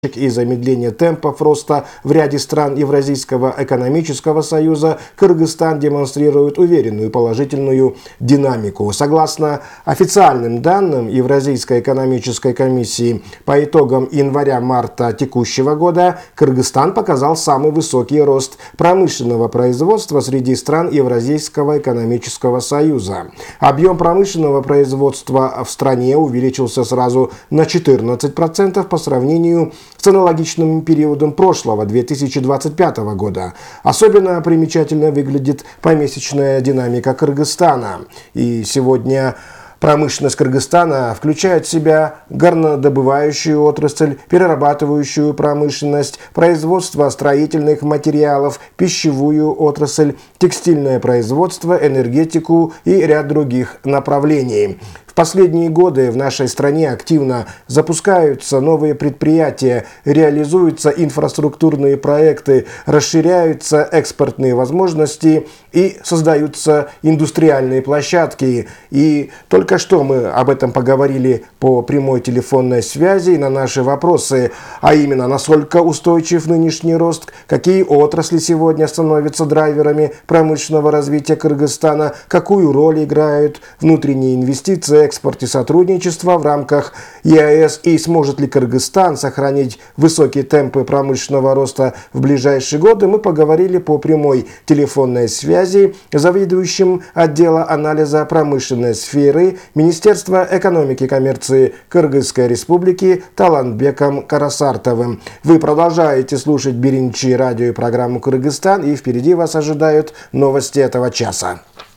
и замедление темпов роста в ряде стран Евразийского экономического союза, Кыргызстан демонстрирует уверенную положительную динамику. Согласно официальным данным Евразийской экономической комиссии, по итогам января-марта текущего года Кыргызстан показал самый высокий рост промышленного производства среди стран Евразийского экономического союза. Объем промышленного производства в стране увеличился сразу на 14% по сравнению с аналогичным периодом прошлого, 2025 года. Особенно примечательно выглядит помесячная динамика Кыргызстана. И сегодня промышленность Кыргызстана включает в себя горнодобывающую отрасль, перерабатывающую промышленность, производство строительных материалов, пищевую отрасль, текстильное производство, энергетику и ряд других направлений. В последние годы в нашей стране активно запускаются новые предприятия, реализуются инфраструктурные проекты, расширяются экспортные возможности и создаются индустриальные площадки. И только что мы об этом поговорили по прямой телефонной связи на наши вопросы, а именно, насколько устойчив нынешний рост, какие отрасли сегодня становятся драйверами промышленного развития Кыргызстана, какую роль играют внутренние инвестиции, экспорт и сотрудничество в рамках ЕАЭС, и сможет ли Кыргызстан сохранить высокие темпы промышленного роста в ближайшие годы, мы поговорили по прямой телефонной связи с заведующим отдела анализа промышленной сферы Министерства экономики и коммерции Кыргызской Республики Талантбеком Карасартовым. Вы продолжаете слушать Биринчи радио и программу «Кыргызстан», и впереди вас ожидают новости этого часа.